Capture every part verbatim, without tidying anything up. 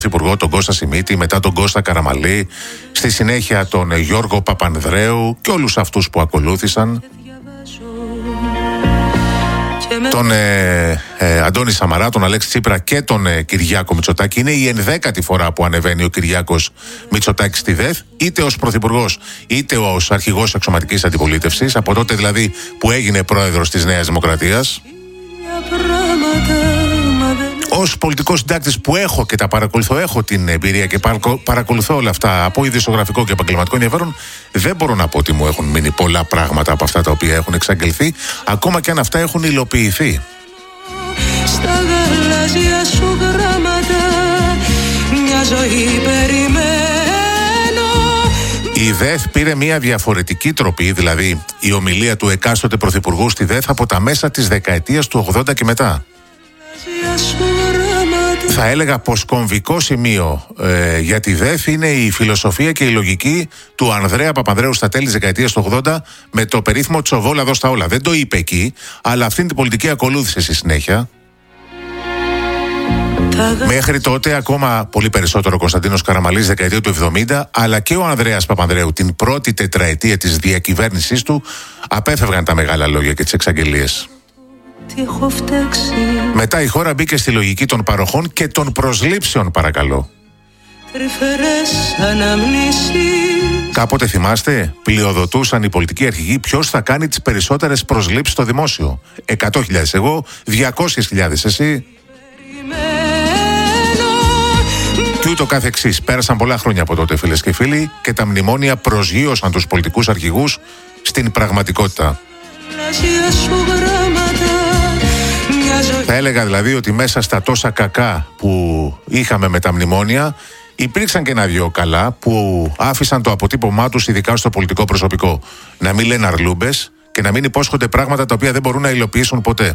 Υπουργό τον Κώστα Σιμίτη, μετά τον Κώστα Καραμαλή, στη συνέχεια τον Γιώργο Παπανδρέου και όλους αυτούς που ακολούθησαν, τον ε, ε, Αντώνη Σαμαρά, τον Αλέξη Τσίπρα και τον ε, Κυριάκο Μητσοτάκη. Είναι η ενδέκατη φορά που ανεβαίνει ο Κυριάκος Μητσοτάκης στη ΔΕΘ, είτε ως πρωθυπουργός είτε ως αρχηγός αξιωματικής αντιπολίτευσης, από τότε δηλαδή που έγινε πρόεδρος της Νέας Δημοκρατίας. Ως πολιτικός συντάκτης που έχω και τα παρακολουθώ, έχω την εμπειρία και παρακολουθώ όλα αυτά από ειδησιογραφικό και επαγγελματικό ενδιαφέρον, δεν μπορώ να πω ότι μου έχουν μείνει πολλά πράγματα από αυτά τα οποία έχουν εξαγγελθεί, ακόμα και αν αυτά έχουν υλοποιηθεί. Στα γαλάζια σου γράμματα μια ζωή περιμένω. Η ΔΕΘ πήρε μια διαφορετική τροπή, δηλαδή η ομιλία του εκάστοτε πρωθυπουργού στη ΔΕΘ, από τα μέσα της δεκαετίας του ογδόντα και μετά. Θα έλεγα πως κομβικό σημείο ε, για τη ΔΕΘ είναι η φιλοσοφία και η λογική του Ανδρέα Παπανδρέου στα τέλη της δεκαετίας του ογδόντα με το περίφημο τσοβόλα δώσ' τα όλα. Δεν το είπε εκεί, αλλά αυτήν την πολιτική ακολούθησε στη συνέχεια. Μέχρι τότε ακόμα πολύ περισσότερο ο Κωνσταντίνος Καραμαλής δεκαετία του εβδομήντα, αλλά και ο Ανδρέας Παπανδρέου την πρώτη τετραετία της διακυβέρνησής του απέφευγαν τα μεγάλα λόγια και τις εξαγγελίες. Μετά η χώρα μπήκε στη λογική των παροχών και των προσλήψεων, παρακαλώ. Κάποτε θυμάστε, πλειοδοτούσαν οι πολιτικοί αρχηγοί ποιος θα κάνει τις περισσότερες προσλήψεις στο δημόσιο. εκατό χιλιάδες εγώ, διακόσιες χιλιάδες εσύ. Και ούτω κάθε εξής. Πέρασαν πολλά χρόνια από τότε, φίλες και φίλοι, και τα μνημόνια προσγείωσαν τους πολιτικούς αρχηγούς στην πραγματικότητα. Θα έλεγα δηλαδή ότι μέσα στα τόσα κακά που είχαμε με τα μνημόνια υπήρξαν και ένα-δυο καλά που άφησαν το αποτύπωμά τους, ειδικά στο πολιτικό προσωπικό. Να μην λένε αρλούμπες και να μην υπόσχονται πράγματα τα οποία δεν μπορούν να υλοποιήσουν ποτέ.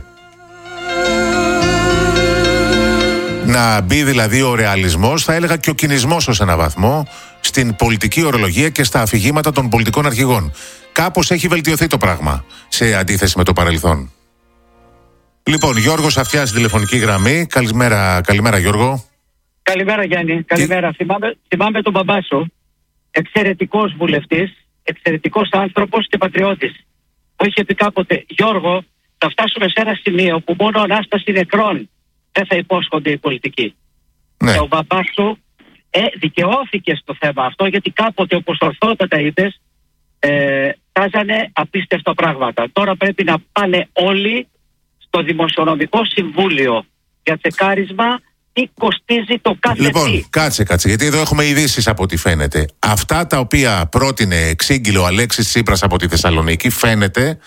Να μπει δηλαδή ο ρεαλισμός, θα έλεγα και ο κινησμός ως ένα βαθμό, στην πολιτική ορολογία και στα αφηγήματα των πολιτικών αρχηγών. Κάπως έχει βελτιωθεί το πράγμα σε αντίθεση με το παρελθόν. Λοιπόν, Γιώργος Αυτιάς, τηλεφωνική γραμμή. Καλημέρα, καλημέρα Γιώργο. Καλημέρα Γιάννη, καλημέρα. Τι... Θυμάμαι, θυμάμαι τον μπαμπά σου, εξαιρετικός βουλευτής, εξαιρετικός άνθρωπος και πατριώτης, που είχε πει κάποτε, Γιώργο, θα φτάσουμε σε ένα σημείο που μόνο ανάσταση νεκρών δεν θα υπόσχονται οι πολιτικοί. Ναι. Και ο μπαμπάς σου ε, δικαιώθηκε στο θέμα αυτό, γιατί κάποτε, όπως ορθότατα είπες, ε, τάζανε απίστευτα πράγματα. Τώρα πρέπει να πάνε όλοι στο Δημοσιονομικό Συμβούλιο για τσεκάρισμα τι κοστίζει το κάθε Λοιπόν, τι. κάτσε, κάτσε, γιατί εδώ έχουμε ειδήσεις από ό,τι φαίνεται. Αυτά τα οποία πρότεινε εξήγηλε ο Αλέξης Τσίπρας από τη Θεσσαλονίκη, φαίνεται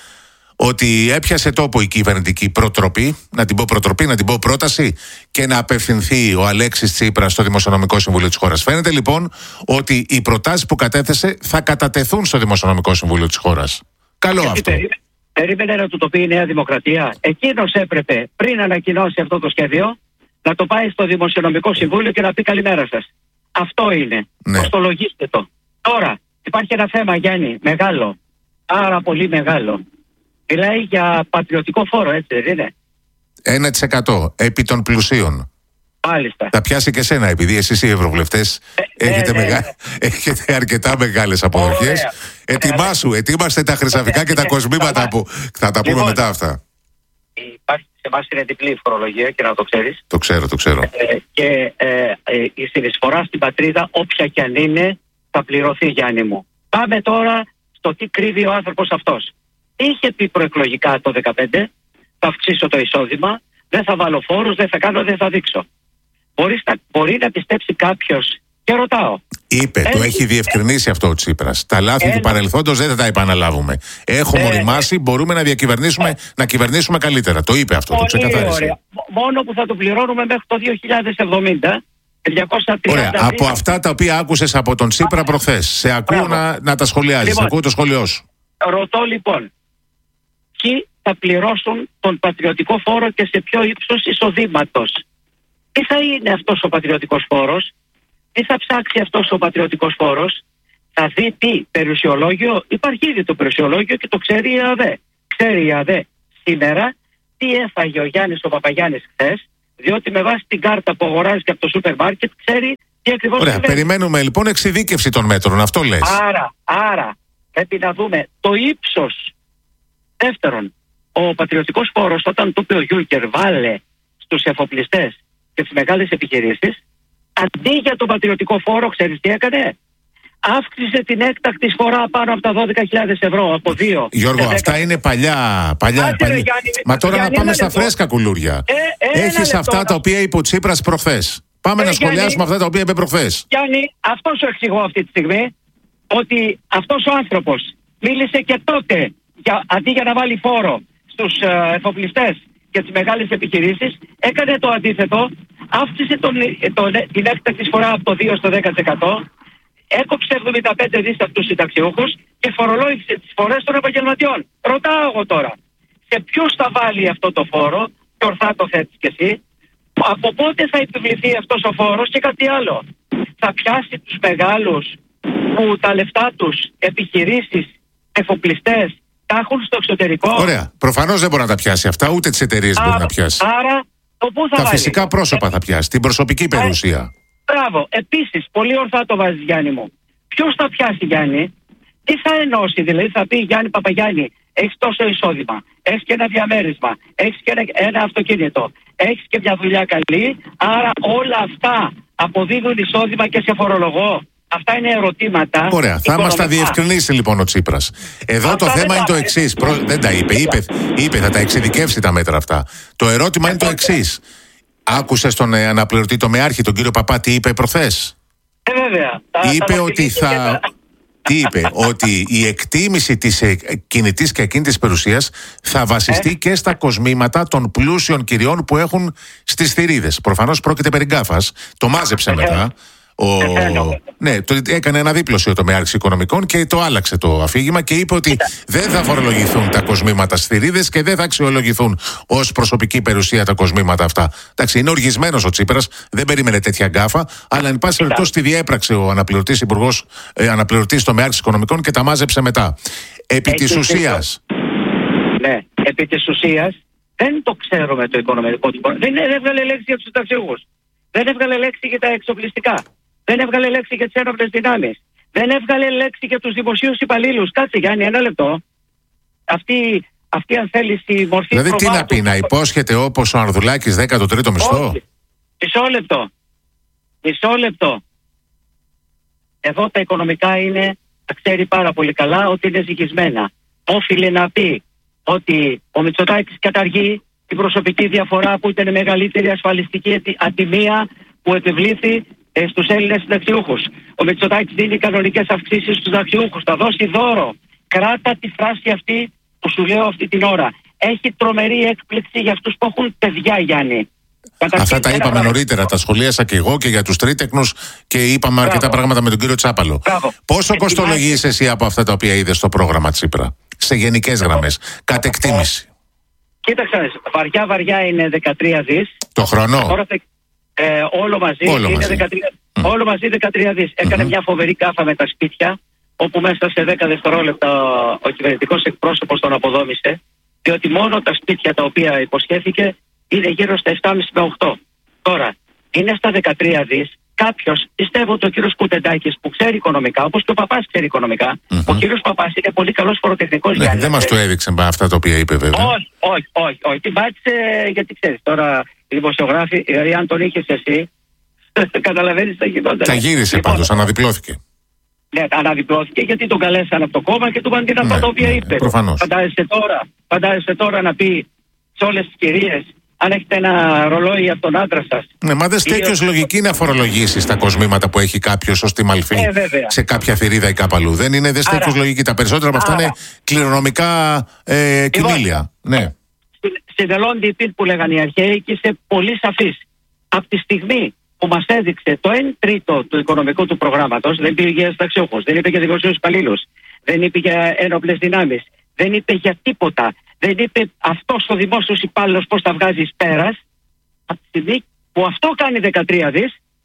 ότι έπιασε τόπο η κυβερνητική προτροπή, να την πω προτροπή, να την πω πρόταση, και να απευθυνθεί ο Αλέξης Τσίπρας στο Δημοσιονομικό Συμβούλιο της χώρας. Φαίνεται λοιπόν ότι οι προτάσεις που κατέθεσε θα κατατεθούν στο Δημοσιονομικό Συμβούλιο της χώρας. Καλό Γιατί αυτό. περί... Περίμενε να του το πει η Νέα Δημοκρατία. Εκείνος έπρεπε πριν ανακοινώσει αυτό το σχέδιο να το πάει στο Δημοσιονομικό Συμβούλιο και να πει καλημέρα σας. Αυτό είναι. Ναι. Κοστολογήστε το. Τώρα υπάρχει ένα θέμα, Γιάννη, μεγάλο. Άρα πολύ μεγάλο. Μιλάει για πατριωτικό φόρο, έτσι δεν είναι? ένα τοις εκατό επί των πλουσίων. Μάλιστα. Θα πιάσει και σένα, επειδή εσείς οι ευρωβουλευτές ε, έχετε, ναι, μεγα... ναι. έχετε αρκετά μεγάλες αποδοχές. Ετοιμάσου, ετοίμαστε τα χρυσαφικά και τα κοσμήματα που θα τα πούμε λοιπόν, μετά αυτά. Υπάρχει σε εμάς είναι διπλή φορολογία και να το ξέρεις. Το ξέρω, το ξέρω. Ε, και ε, ε, η συνεισφορά στην πατρίδα, όποια και αν είναι, θα πληρωθεί, Γιάννη μου. Πάμε τώρα στο τι κρύβει ο άνθρωπος αυτός. Είχε πει προεκλογικά το δεκαπέντε, θα αυξήσω το εισόδημα, δεν θα βάλω φόρους, δεν θα κάνω, δεν θα δείξω. Μπορεί να, μπορεί να πιστέψει κάποιος, και ρωτάω. Είπε, ε, το έχει διευκρινίσει ε, αυτό ο Τσίπρας. Τα λάθη ε, του παρελθόντος δεν θα τα επαναλάβουμε. Έχουμε ε, οριμάσει, μπορούμε να διακυβερνήσουμε, ε, να κυβερνήσουμε καλύτερα. Το είπε αυτό, το ξεκαθάρισε. Μόνο που θα το πληρώνουμε μέχρι το δύο χιλιάδες εβδομήντα. διακόσια τριάντα. Ωραία, από αυτά τα οποία άκουσες από τον Τσίπρα προχθές, σε ακούω να, να τα σχολιάζεις, λοιπόν, ακούω το σχόλιο σου. Ρωτώ λοιπόν, ποιοι θα πληρώσουν τον πατριωτικό φόρο και σε ποιο ύψος εισοδήματος? Τι θα είναι αυτός ο πατριωτικός φόρος? Τι θα ψάξει αυτός ο πατριωτικός φόρος? Θα δει τι περιουσιολόγιο? Υπάρχει ήδη το περιουσιολόγιο και το ξέρει η ΑΔΕ. Ξέρει η ΑΔΕ σήμερα τι έφαγε ο Γιάννης ο Παπαγιάννης χθες Διότι με βάση την κάρτα που αγοράζει και από το σούπερ μάρκετ ξέρει τι ακριβώς. Ωραία, συμβαίνει. περιμένουμε λοιπόν εξειδίκευση των μέτρων, αυτό λες. Άρα, άρα πρέπει να δούμε το ύψος. Δεύτερον, ο πατριωτικός φόρος, όταν το είπε ο Γιούγκερ, βάλε στους εφοπλιστές και τις μεγάλες επιχειρήσεις, αντί για τον πατριωτικό φόρο, ξέρεις τι έκανε? Αύξησε την έκτακτη εισφορά πάνω από τα δώδεκα χιλιάδες ευρώ, από δύο. Γιώργο, σε αυτά είναι παλιά. παλιά, Άντε, παλιά. ρε, Γιάννη, Μα τώρα Γιάννη, να πάμε ένα στα λεπτό. φρέσκα κουλούρια. Ε, ένα Έχεις λεπτό, αυτά να- τα οποία είπε ο Τσίπρας προχθές. Πάμε Ε, να Γιάννη, σχολιάσουμε αυτά τα οποία είπε προχθές. Γιάννη, αυτό σου εξηγώ αυτή τη στιγμή, ότι αυτός ο άνθρωπος μίλησε και τότε, για, αντί για να βάλει φόρο στους ε, εφοπλιστές και τις μεγάλες επιχειρήσεις, έκανε το αντίθετο, αύξησε τον, ε, τον, ε, την έκτακτη εισφορά από το δύο στο δέκα τοις εκατό, έκοψε εβδομήντα πέντε δις από τους συνταξιούχους και φορολόγησε τις φορές των επαγγελματιών. Ρωτάω εγώ τώρα, σε ποιους θα βάλει αυτό το φόρο, και ορθά το θέτεις κι εσύ, από πότε θα επιβληθεί αυτός ο φόρος και κάτι άλλο? Θα πιάσει τους μεγάλους που τα λεφτά τους, επιχειρήσεις, εφοπλιστές, τα έχουν στο εξωτερικό? Ωραία. Προφανώς δεν μπορεί να τα πιάσει αυτά, ούτε τις εταιρείες μπορεί Άρα- να πιάσει. Άρα, το πού θα Τα βάλει? φυσικά πρόσωπα θα πιάσει, την προσωπική περιουσία. Μπράβο. Επίσης, πολύ ορθά το βάζεις, Γιάννη μου. Ποιος θα πιάσει, Γιάννη? Τι θα ενώσει? Δηλαδή θα πει, Γιάννη Παπαγιάννη, έχεις τόσο εισόδημα, έχεις και ένα διαμέρισμα, έχεις και ένα, ένα αυτοκίνητο, έχεις και μια δουλειά καλή, άρα όλα αυτά αποδίδουν εισόδημα και σε φορολογώ. Αυτά είναι ερωτήματα. Ωραία, θα μας τα οικονομικά. διευκρινίσει λοιπόν ο Τσίπρας. Εδώ Αυτά το δεν θέμα τα είναι το είπε. εξής. Προ... Δεν τα είπε. είπε. Είπε, θα τα εξειδικεύσει τα μέτρα αυτά. Το ερώτημα είναι το εξής. Άκουσες τον ε, αναπληρωτή τομεάρχη, τον κύριο Παπά, τι είπε προχθές? Ε, βέβαια. Τα- τα Είπε ότι βασιλίσια και θα. τα- Τι είπε? Ότι η εκτίμηση της ε, κινητής και ακίνητης περιουσίας θα βασιστεί Ε. και στα κοσμήματα των πλούσιων κυριών που έχουν στις θηρίδες. Προφανώς πρόκειται περί γκάφας. Το μάζεψε Ε, μετά. Ο... ε, Ναι, το έκανε αναδίπλωση ο τομεάρχης οικονομικών και το άλλαξε το αφήγημα και είπε ότι δεν θα φορολογηθούν τα κοσμήματα στις θηρίδες και δεν θα αξιολογηθούν ως προσωπική περιουσία τα κοσμήματα αυτά. Εντάξει, είναι οργισμένος ο Τσίπρας, δεν περίμενε τέτοια γκάφα, αλλά εν πάση περιπτώσει τη διέπραξε ο αναπληρωτής υπουργός, ε, αναπληρωτής τομεάρχης οικονομικών και τα μάζεψε μετά. Επί της Έχει ουσίας. Ναι, επί της ουσίας δεν το ξέρουμε το οικονομικό του. Δεν δεν έβγαλε λέξη για τους συνταξιούχους. Δεν έβγαλε λέξη για τα εξοπλιστικά. Δεν έβγαλε λέξη για τις ένοπλες δυνάμεις. Δεν έβγαλε λέξη για τους δημοσίους υπαλλήλους. Κάτσε, Γιάννη, ένα λεπτό. Αυτή, αυτή αν θέλεις η μορφή. Δηλαδή τι να προβάτου- πει, να υπόσχεται όπως ο Ανδρουλάκης δέκατο τρίτο μισθό? Όχι. Μισό λεπτό. Μισό λεπτό. Εδώ τα οικονομικά είναι, τα ξέρει πάρα πολύ καλά ότι είναι ζυγισμένα. Όφιλε να πει ότι ο Μητσοτάκης καταργεί την προσωπική διαφορά που ήταν η μεγαλύτερη ασφαλιστική ατι- ατιμία που επιβλήθη ε, στους Έλληνες συνταξιούχους. Ο Μητσοτάκης δίνει κανονικές αυξήσεις στους συνταξιούχους. Θα δώσει δώρο. Κράτα τη φράση αυτή που σου λέω αυτή την ώρα. Έχει τρομερή έκπληξη για αυτούς που έχουν παιδιά, Γιάννη. Καταρχήν, Αυτά τα ένα είπαμε πράγμα. νωρίτερα, τα σχολίασα και εγώ και για τους τρίτεκνους και είπαμε Μπράβο. αρκετά πράγματα με τον κύριο Τσάπαλο. Μπράβο. Πόσο Ετοιμάζει- κοστολογείς εσύ από αυτά τα οποία είδες στο πρόγραμμα Τσίπρα, σε γενικές γραμμές, κατ' εκτίμηση? Κοίταξε, να δεις, βαριά βαριά είναι δεκατρία δις. Το χρόνο. Τώρα θα- ε, όλο μαζί Όλο είναι μαζί. δεκατρία, Μμ. όλο μαζί δεκατρία δις. Έκανε μια φοβερή κάφα με τα σπίτια, όπου μέσα σε δέκα δευτερόλεπτα ο κυβερνητικός εκπρόσωπος τον αποδόμησε, διότι μόνο τα σπίτια τα οποία υποσχέθηκε είναι γύρω στα επτά κόμμα πέντε με οκτώ. Τώρα, είναι στα δεκατρία δις. Κάποιος, πιστεύω ότι ο κύριος Κουτεντάκης που ξέρει οικονομικά, όπως και ο Παπάς ξέρει οικονομικά, Μμμ. ο κύριος Παπάς είναι πολύ καλός φοροτεχνικός. Ναι, Γιάννη. δεν μας το έδειξε με αυτά τα οποία είπε βέβαια. Όχι, όχι, όχι, όχι. Την πάτησε γιατί ξέρεις τώρα οι δημοσιογράφοι, δηλαδή αν τον είχες εσύ, καταλαβαίνεις τι θα γινόταν. Τα γύρισε Λοιπόν, πάντως, αναδιπλώθηκε. Ναι, αναδιπλώθηκε γιατί τον καλέσαν από το κόμμα και του είπαν τι είναι αυτά Ναι, τα οποία ναι, είπε. προφανώς. Φαντάζεσαι τώρα, φαντάζεσαι τώρα να πει σε όλες τις κυρίες, αν έχετε ένα ρολόι από τον άντρα σας. Ναι, μα δεν στέκει ως λογική να φορολογήσει τα κοσμήματα που έχει κάποιο ω τη μαλφή Ε, βέβαια. σε κάποια θηρίδα ή κάπου αλλού. Δεν είναι, δεν στέκει Άρα- ως λογική. Τα περισσότερα από αυτά άρα- είναι κληρονομικά ε, κινήλια. Ναι. Στην Ελόντι Πιτ που λέγανε οι αρχαίοι και είσαι πολύ σαφής. Από τη στιγμή που μας έδειξε το ένα τρίτο του οικονομικού του προγράμματος, δεν είπε για συνταξιούχους, δεν είπε για δημοσίους υπαλλήλους, δεν είπε για ένοπλες δυνάμεις, δεν είπε για τίποτα. Δεν είπε αυτός ο δημόσιος υπάλληλος πώς θα βγάζει εις πέρας. Από τη στιγμή που αυτό κάνει δεκατρία δις,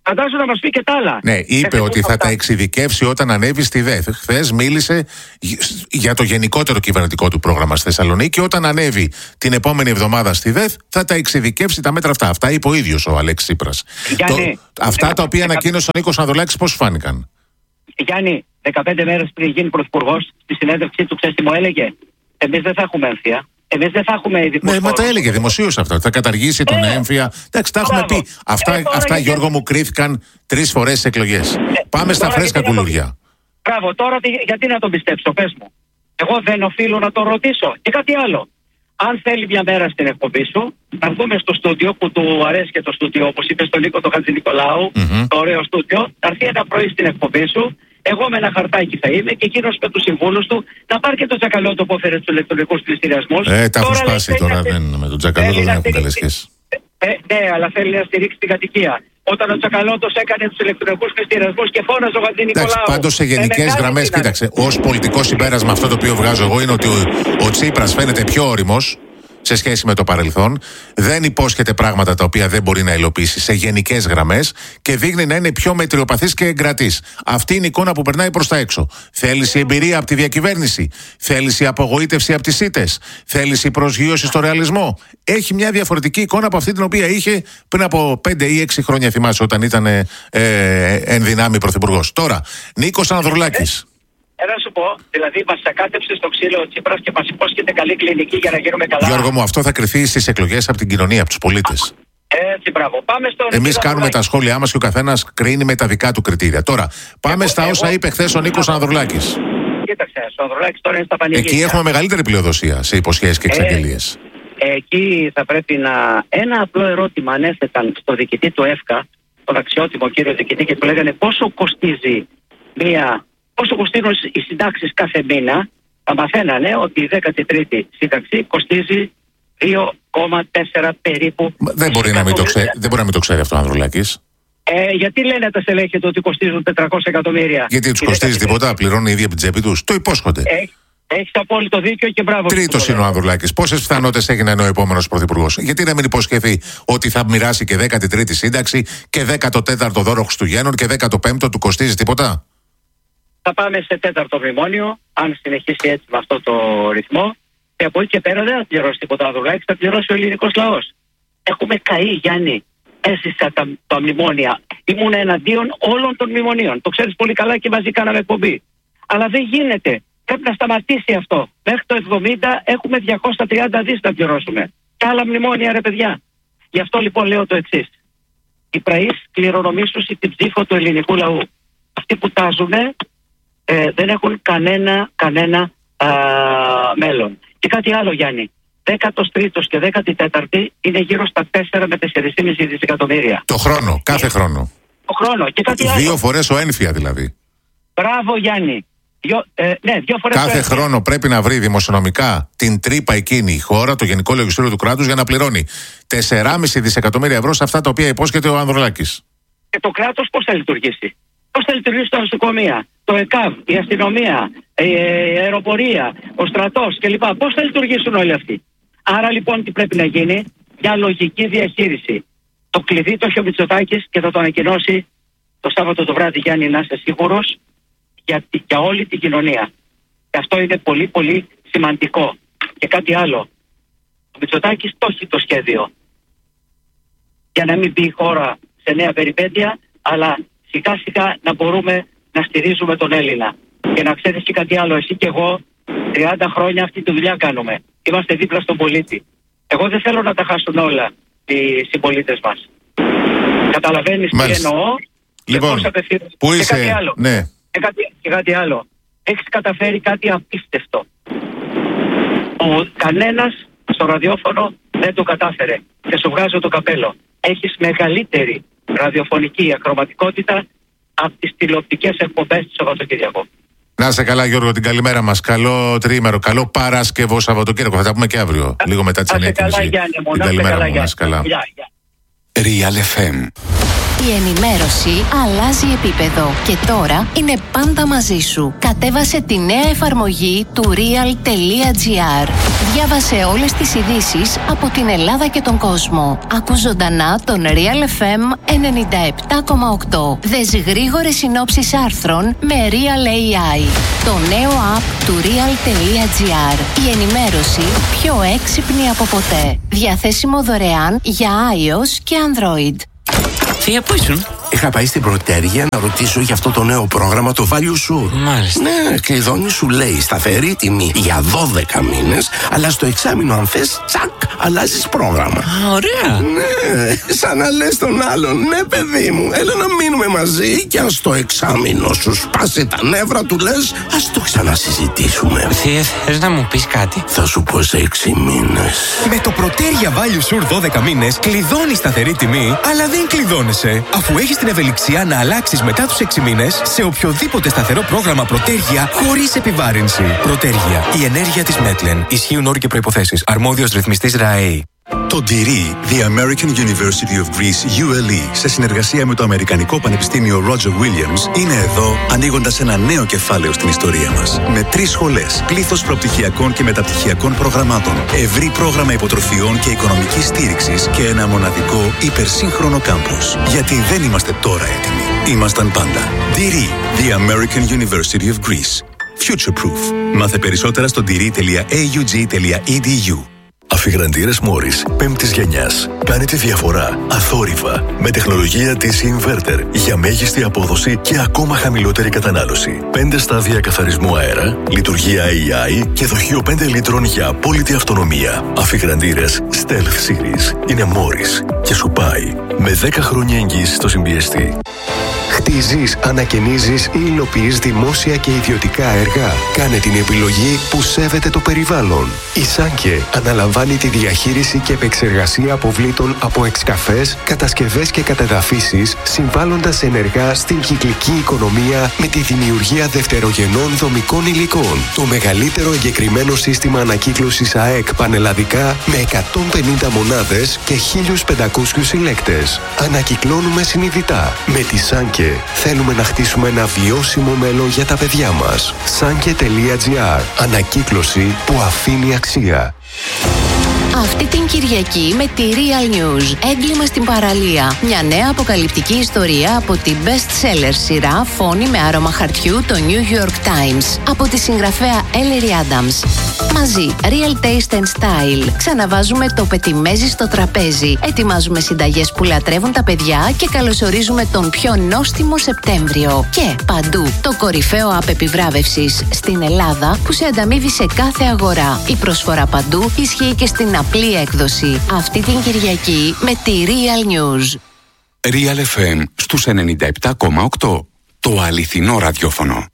Φαντάζομαι να μας πει και τα άλλα. Ναι, είπε ότι θα τα εξειδικεύσει όταν ανέβει στη ΔΕΘ. Χθες μίλησε για το γενικότερο κυβερνητικό του πρόγραμμα στη Θεσσαλονίκη και όταν ανέβει την επόμενη εβδομάδα στη ΔΕΘ θα τα εξειδικεύσει τα μέτρα αυτά. Αυτά είπε ο ίδιος ο Αλέξης Τσίπρας. Γιάννη, το, αυτά τα οποία ανακοίνωσε ο Νίκος Ανδρουλάκης πώς φάνηκαν? Γιάννη, δεκαπέντε μέρες πριν γίνει πρωθυπουργός, στη συνέντευξή του, ξέρεις τι μου έλεγε? Εμείς δεν θα έχουμε έμφυα. Εμείς δεν θα έχουμε ειδικούς. Ναι, μα τα έλεγε δημοσίως αυτά. Θα καταργήσει τον ε, έμφυα. Εντάξει, τα έχουμε πει. Αυτά, ε, αυτά γιατί... Γιώργο μου, κρίθηκαν τρεις φορές στις εκλογές. Ε, Πάμε στα φρέσκα κουλούρια. Μπράβο, τώρα γιατί να τον πιστέψω, πες μου. Εγώ δεν οφείλω να τον ρωτήσω. Και κάτι άλλο. Αν θέλει μια μέρα στην εκπομπή σου, να βγούμε στο στούντιο που του αρέσει και το στούντιο, όπως είπε στον Νίκο τον Χατζηνικολάου, mm-hmm. το ωραίο στούντιο, θα έρθει ένα πρωί στην εκπομπή σου. Εγώ με ένα χαρτάκι θα είμαι και εκείνος με τους συμβούλους του θα πάρει και το Τζακαλώτο που έφερε στους ηλεκτρονικούς πληστηριασμούς. Ε, τα έχουν σπάσει τώρα. Δεν, με τον Τζακαλώτο δεν έχουν καλές σχέσεις. Ε, ναι, αλλά θέλει να στηρίξει την κατοικία. Όταν ο Τζακαλώτος έκανε τους ηλεκτρονικούς πληστηριασμούς και φώναζε ο Χατζηνικολάου. Πάντως σε γενικές γραμμές, κοίταξε, ως πολιτικό συμπέρασμα αυτό το οποίο βγάζω εγώ είναι ότι ο, ο Τσίπρας φαίνεται πιο όριμος σε σχέση με το παρελθόν, δεν υπόσχεται πράγματα τα οποία δεν μπορεί να υλοποιήσει σε γενικές γραμμές και δείχνει να είναι πιο μετριοπαθής και εγκρατής. Αυτή είναι η εικόνα που περνάει προς τα έξω. Θέληση εμπειρία από τη διακυβέρνηση, θέληση απογοήτευση από τις ήττες, θέληση προσγείωση στο ρεαλισμό. Έχει μια διαφορετική εικόνα από αυτή την οποία είχε πριν από πέντε ή έξι χρόνια, θυμάσαι, όταν ήταν ε, ε, εν δυνάμει πρωθυπουργός. Τώρα, Νίκος Ανδρουλάκης. Ε, να σου πω, δηλαδή μας ακάτεψε στο ξύλο ο Τσίπρας και μας υπόσχεται καλή κλινική για να γίνουμε καλά. Γιώργο μου, αυτό θα κρυθεί στις εκλογές από την κοινωνία, από τους πολίτες. Έτσι, μπράβο. Πάμε στον. Εμείς κάνουμε τα σχόλιά μας και ο καθένας κρίνει με τα δικά του κριτήρια. Τώρα, πάμε εγώ, στα εγώ, όσα είπε χθες ο Νίκος Ανδρουλάκης. Κοίταξε, ο Ανδρουλάκης τώρα είναι στα πανηγύρια. Εκεί έχουμε μεγαλύτερη πλειοδοσία σε υποσχέσεις και εξαγγελίες. Ε, εκεί θα πρέπει να. Ένα απλό ερώτημα ανέθεταν στο διοικητή του ΕΦΚΑ, τον αξιότιμο κύριο διοικητή, και του λέγανε πόσο κοστίζει μία. Πόσο κοστίζουν οι συντάξεις κάθε μήνα, θα μαθαίνανε ότι η δέκατη τρίτη σύνταξη κοστίζει δύο κόμμα τέσσερα περίπου. Δεν μπορεί, να μην το ξέρει, δεν μπορεί να μην το ξέρει αυτό ο Ανδρουλάκης. Ε, γιατί λένε τα στελέχη ότι κοστίζουν τετρακόσια εκατομμύρια? Γιατί τους κοστίζει τίποτα, πληρώνουν οι ίδιοι από την τσέπη τους. Το υπόσχονται. Ε, Έχεις απόλυτο δίκιο και μπράβο. Τρίτος είναι ο Ανδρουλάκης. Πόσες πιθανότητες έχει να είναι ο επόμενος πρωθυπουργός? Γιατί να μην υποσχεθεί ότι θα μοιράσει και δέκατη τρίτη σύνταξη και δέκατο τέταρτο δώρο Χριστουγέννων και δέκατο πέμπτο του κοστίζει τίποτα? Θα πάμε σε τέταρτο μνημόνιο, αν συνεχίσει έτσι με αυτό το ρυθμό. Και από εκεί και πέρα δεν θα πληρώσει τίποτα ο Ανδρουλάκης, θα πληρώσει ο ελληνικός λαός. Έχουμε καεί, Γιάννη. Έζησα τα, τα μνημόνια. Ήμουν εναντίον όλων των μνημονίων. Το ξέρεις πολύ καλά και μαζί κάναμε εκπομπή. Αλλά δεν γίνεται. Πρέπει να σταματήσει αυτό. Μέχρι το εβδομήντα έχουμε διακόσια τριάντα δις να πληρώσουμε. Και άλλα μνημόνια, ρε παιδιά. Γι' αυτό λοιπόν λέω το εξής. Οι πραείς κληρονομήσουν την ψήφο του ελληνικού λαού. Αυτοί που τάζουνε ε, δεν έχουν κανένα, κανένα α, μέλλον. Και κάτι άλλο, Γιάννη. Δέκατος τρίτος και δέκατη τέταρτη είναι γύρω στα τέσσερα με τέσσερα κόμμα πέντε δισεκατομμύρια. Το χρόνο, κάθε χρόνο. Το χρόνο. Και κάτι άλλο. Δύο φορές ο ένφια δηλαδή. Μπράβο, Γιάννη. Δυο, ε, ναι, δύο φορές κάθε χρόνο πρέπει να βρει δημοσιονομικά την τρύπα εκείνη η χώρα, το Γενικό Λογιστήριο του Κράτους, για να πληρώνει τέσσερα κόμμα πέντε δισεκατομμύρια ευρώ σε αυτά τα οποία υπόσχεται ο Ανδρουλάκης. Και το κράτος πώς θα λειτουργήσει? Πώς θα λειτουργήσει τα νοσοκομεία, το ΕΚΑΒ, η αστυνομία, η αεροπορία, ο στρατός κλπ. Πώς θα λειτουργήσουν όλοι αυτοί? Άρα λοιπόν τι πρέπει να γίνει? Μια λογική διαχείριση. Το κλειδί το έχει ο Μητσοτάκης και θα το ανακοινώσει το Σάββατο το βράδυ, Γιάννη, να είσαι σίγουρος, για, για όλη την κοινωνία. Και αυτό είναι πολύ πολύ σημαντικό. Και κάτι άλλο. Ο Μητσοτάκης το έχει το σχέδιο. Για να μην μπει η χώρα σε νέα περιπέτεια, αλλά σιγά σιγά να μπορούμε να στηρίζουμε τον Έλληνα. Και να ξέρεις και κάτι άλλο, εσύ και εγώ τριάντα χρόνια αυτή τη δουλειά κάνουμε. Είμαστε δίπλα στον πολίτη. Εγώ δεν θέλω να τα χάσουν όλα οι συμπολίτες μας. Καταλαβαίνεις τι εννοώ? Λοιπόν, πού και είσαι? Κάτι άλλο. Ναι. Και κάτι, και κάτι άλλο. Έχεις καταφέρει κάτι απίστευτο. Ο κανένας στο ραδιόφωνο δεν το κατάφερε. Και σου βγάζω το καπέλο. Έχεις μεγαλύτερη ραδιοφωνική ακροματικότητα από τις τηλεοπτικές εκπομπές του Σαββατοκύριακου. Να είσαι καλά, Γιώργο, την καλημέρα μας. Καλό τριήμερο, καλό Παρασκευό Σαββατοκύριακο. Θα τα πούμε και αύριο, λίγο μετά τις εννιά και μισή. Την καλημέρα μου, να είσαι καλά. Real εφ εμ. Η ενημέρωση αλλάζει επίπεδο και τώρα είναι πάντα μαζί σου. Κατέβασε τη νέα εφαρμογή του real.gr. Διάβασε όλες τις ειδήσεις από την Ελλάδα και τον κόσμο. Ακού ζωντανά τον Real εφ εμ ενενήντα επτά κόμμα οκτώ. Δες γρήγορες συνόψεις άρθρων με Real έι άι. Το νέο app του real.gr. Η ενημέρωση πιο έξυπνη από ποτέ. Διαθέσιμο δωρεάν για iOS και Android. Θεία, πού ήσουν? Είχα πάει στην Πρωτέρια να ρωτήσω για αυτό το νέο πρόγραμμα, το Value Sure. Μάλιστα. Ναι, κλειδώνει, σου λέει σταθερή τιμή για δώδεκα μήνες, αλλά στο εξάμηνο, αν θες, τσακ, αλλάζεις πρόγραμμα. Α, ωραία. Ναι, σαν να λες τον άλλον, ναι, παιδί μου, έλα να μείνουμε μαζί και αν στο εξάμηνο σου σπάσει τα νεύρα, του λες, ας το ξανασυζητήσουμε. Θεία, θες να μου πεις κάτι? Θα σου πω σε έξι μήνες. Με το Πρωτέρια Value Sure δώδεκα μήνες κλειδώνεις σταθερή τιμή, αλλά δεν κλειδώνεσαι, αφού έχεις την ευελιξία να αλλάξεις μετά τους έξι μήνες σε οποιοδήποτε σταθερό πρόγραμμα Πρωτέρια χωρίς επιβάρυνση. Πρωτέρια, η ενέργεια της Μέτλεν. Ισχύουν όροι και προϋποθέσεις. Αρμόδιος ρυθμιστής ΡΑΕΗ. Το ντι ι, The American University of Greece, γιου ελ ι, σε συνεργασία με το Αμερικανικό Πανεπιστήμιο Roger Williams, είναι εδώ ανοίγοντας ένα νέο κεφάλαιο στην ιστορία μας. Με τρεις σχολές, πλήθος προπτυχιακών και μεταπτυχιακών προγραμμάτων, ευρύ πρόγραμμα υποτροφιών και οικονομικής στήριξης και ένα μοναδικό υπερσύγχρονο κάμπους. Γιατί δεν είμαστε τώρα έτοιμοι. Ήμασταν πάντα. ντι ι, The American University of Greece. Future Proof. Μάθε περισσότερα στο ντι ι τελεία έι γιου τζι τελεία ι ντι γιου. Αφιγραντήρες Μόρις πέμπτης γενιάς. Κάνει τη διαφορά αθόρυβα με τεχνολογία ντι σι Inverter για μέγιστη απόδοση και ακόμα χαμηλότερη κατανάλωση. Πέντε στάδια καθαρισμού αέρα, λειτουργία έι άι και δοχείο πέντε λίτρων για απόλυτη αυτονομία. Αφιγραντήρες Stealth Series είναι Μόρις και σου πάει με δέκα χρόνια εγγύηση στο συμπιεστή. Χτίζεις, ανακαινίζεις ή υλοποιείς δημόσια και ιδιωτικά έργα. Κάνε την επιλογή που σέβεται το περιβάλλον. Η Σάνκε αναλαμβάνει τη διαχείριση και επεξεργασία αποβλήτων από εξκαφές, κατασκευές και κατεδαφίσεις, συμβάλλοντας ενεργά στην κυκλική οικονομία με τη δημιουργία δευτερογενών δομικών υλικών. Το μεγαλύτερο εγκεκριμένο σύστημα ανακύκλωσης ΑΕΚ πανελλαδικά με εκατόν πενήντα μονάδες και χίλιους πεντακόσιους συλλέκτες. Ανακυκλώνουμε συνειδητά. Με τη Σάνκε θέλουμε να χτίσουμε ένα βιώσιμο μέλλον για τα παιδιά μας. Sanke.gr. Ανακύκλωση που αφήνει αξία. Αυτή την Κυριακή με τη Real News. Έγκλημα στην παραλία. Μια νέα αποκαλυπτική ιστορία από την best-seller σειρά Φόνη με άρωμα χαρτιού, το New York Times. Από τη συγγραφέα Ellery Adams. Μαζί, Real Taste and Style. Ξαναβάζουμε το πετιμέζι στο τραπέζι. Ετοιμάζουμε συνταγές που λατρεύουν τα παιδιά και καλωσορίζουμε τον πιο νόστιμο Σεπτέμβριο. Και παντού, το κορυφαίο app επιβράβευσης στην Ελλάδα που σε ανταμείβει σε κάθε αγορά. Η προσφορά παντού ισχύει και στην απλή έκδοση. Αυτή την Κυριακή με τη Real News. Real εφ εμ στους ενενήντα επτά κόμμα οκτώ. Το αληθινό ραδιόφωνο.